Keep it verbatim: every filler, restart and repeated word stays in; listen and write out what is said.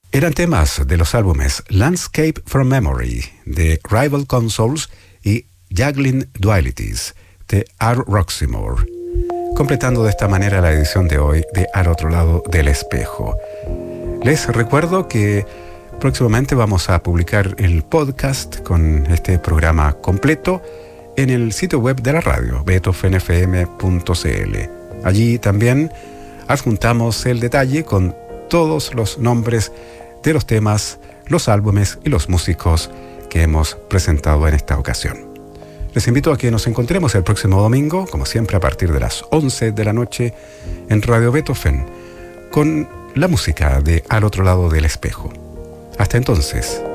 Eran temas de los álbumes Landscape from Memory de Rival Consoles y Juggling Dualities de R. Roxymore, completando de esta manera la edición de hoy de Al Otro Lado del Espejo. Les recuerdo que próximamente vamos a publicar el podcast con este programa completo en el sitio web de la radio, beethoven f m punto c l. Allí también adjuntamos el detalle con todos los nombres de los temas, los álbumes y los músicos que hemos presentado en esta ocasión. Les invito a que nos encontremos el próximo domingo, como siempre a partir de las once de la noche, en Radio Beethoven, con la música de Al Otro Lado del Espejo. Hasta entonces,